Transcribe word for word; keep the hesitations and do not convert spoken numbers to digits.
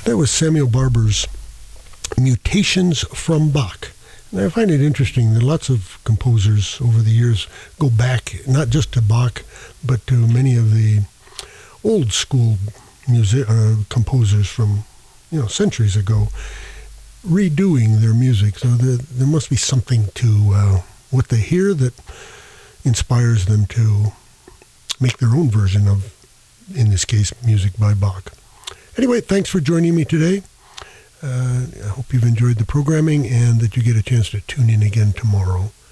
That was Samuel Barber's Mutations from Bach. And I find it interesting that lots of composers over the years go back, not just to Bach, but to many of the old school music uh, composers from, you know, centuries ago, redoing their music. So there, there must be something to uh, what they hear that inspires them to make their own version of, in this case, music by Bach. Anyway, thanks for joining me today. Uh, I hope you've enjoyed the programming and that you get a chance to tune in again tomorrow.